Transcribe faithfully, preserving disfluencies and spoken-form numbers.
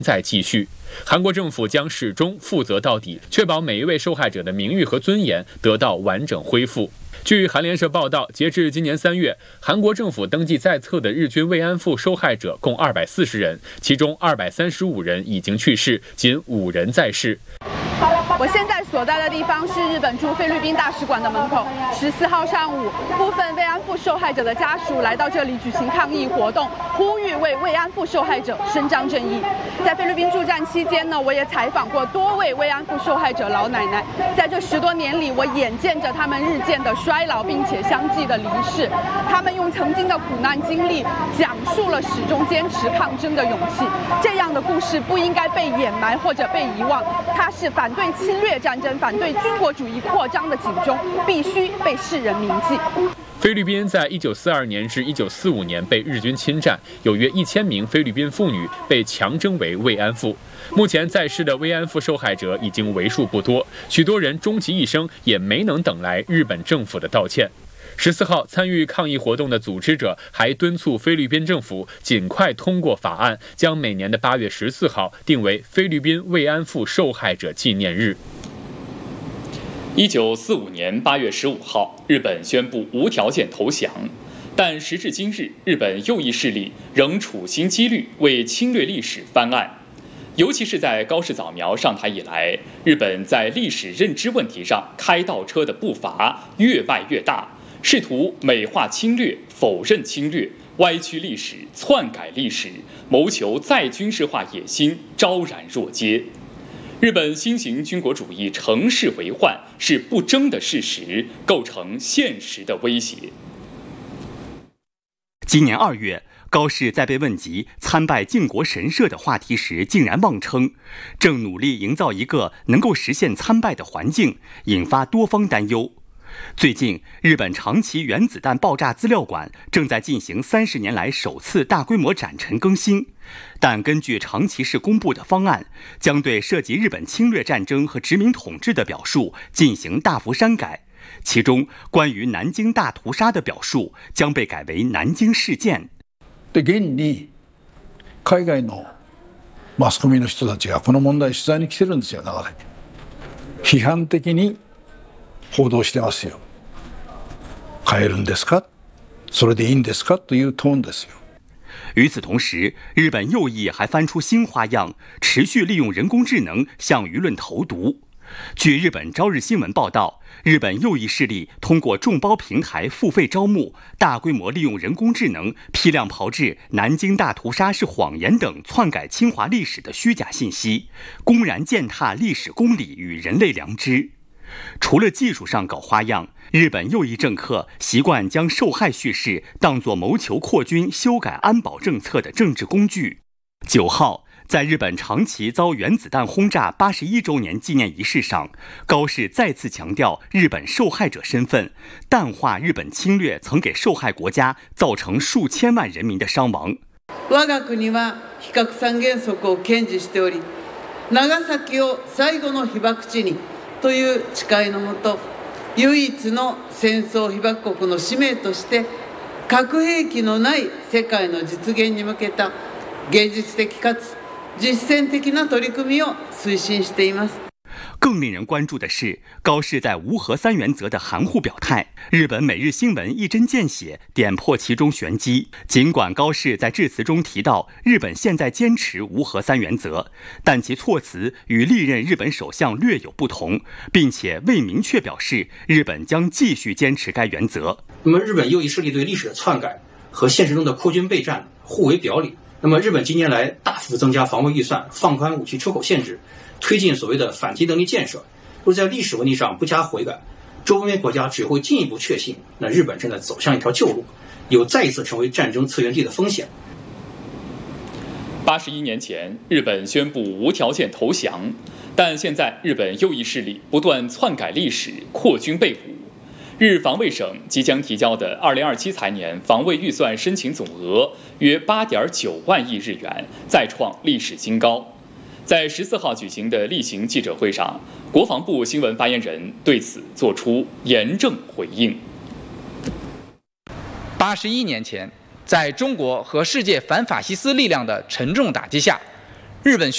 在继续。韩国政府将始终负责到底，确保每一位受害者的名誉和尊严得到完整恢复。据韩联社报道，截至今年三月，韩国政府登记在册的日军慰安妇受害者共二百四十人，其中二百三十五人已经去世，仅五人在世。 我现在所在的地方是日本驻菲律宾大使馆的门口。十四号上午，部分慰安妇受害者的家属来到这里举行抗议活动，呼吁为慰安妇受害者伸张正义。在菲律宾驻站期间呢，我也采访过多位慰安妇受害者老奶奶。在这十多年里，我眼见着他们日渐的衰老，并且相继的离世。他们用曾经的苦难经历，讲述了始终坚持抗争的勇气。这样的故事不应该被掩埋或者被遗忘，它是反对侵略战争、反对军国主义扩张的警钟，必须被世人铭记。 菲律宾在一九四二年至一九四五年被日军侵占，有约一千名菲律宾妇女被强征为慰安妇。目前在世的慰安妇受害者已经为数不多，许多人终其一生也没能等来日本政府的道歉。十四号，参与抗议活动的组织者还敦促菲律宾政府尽快通过法案，将每年的八月十四号定为菲律宾慰安妇受害者纪念日。 一九四五年八月十五号，日本宣布无条件投降，但时至今日，日本右翼势力仍处心积虑为侵略历史翻案。尤其是在高市早苗上台以来，日本在历史认知问题上开倒车的步伐越迈越大，试图美化侵略、否认侵略、歪曲历史、篡改历史，谋求再军事化野心昭然若揭。日本新型军国主义乘势为患是不争的事实，构成现实的威胁。 今年二月，高市在被问及参拜靖国神社的话题时，竟然妄称正努力营造一个能够实现参拜的环境，引发多方担忧。最近，日本长崎原子弹爆炸资料馆正在进行三十年来首次大规模展陈更新，但根据长崎市公布的方案，将对涉及日本侵略战争和殖民统治的表述进行大幅删改，其中关于南京大屠殺的表述将被改为南京事件。 で現に海外のマスコミの人たちがこの問題取材に来てるんですよ。だから批判的に報道してますよ。変えるんですか？それでいいんですか？というトーンですよ。 与此同时，日本右翼还翻出新花样，持续利用人工智能向舆论投毒。据日本朝日新闻报道，日本右翼势力通过众包平台付费招募，大规模利用人工智能批量炮制南京大屠杀是谎言等篡改侵华历史的虚假信息，公然践踏历史公理与人类良知。除了技术上搞花样，日本右翼政客习惯将受害叙事当作谋求扩军、修改安保政策的政治工具。九号，在日本长崎遭原子弹轰炸八十一周年纪念仪式上，高市再次强调日本受害者身份，淡化日本侵略曾给受害国家造成数千万人民的伤亡。 我が国は非核三原則を堅持しており、長崎を最後の被爆地にという誓いのもと、唯一の戦争被爆国の使命として核兵器のない世界の実現に向けた芸術的かつ実践的な取り組みを推進しています。 更令人关注的是，高市在无核三原则的含糊表态。日本每日新闻一针见血点破其中玄机。尽管高市在致辞中提到日本现在坚持无核三原则，但其措辞与历任日本首相略有不同，并且未明确表示日本将继续坚持该原则。 那么，日本右翼势力对历史的篡改和现实中的扩军备战互为表里。那么，日本近年来大幅增加防卫预算，放宽武器出口限制，推进所谓的反击能力建设，若在历史问题上不加悔改，周边国家只会进一步确信，那日本正在走向一条旧路，有再一次成为战争策源地的风险。 八十一年前，日本宣布无条件投降，但现在日本右翼势力不断篡改历史，扩军备武。日防卫省即将提交的二零二七财年防卫预算申请总额约八点九万亿日元，再创历史新高。在十四号举行的例行记者会上，国防部新闻发言人对此作出严正回应。 八十一年前，在中国和世界反法西斯力量的沉重打击下，日本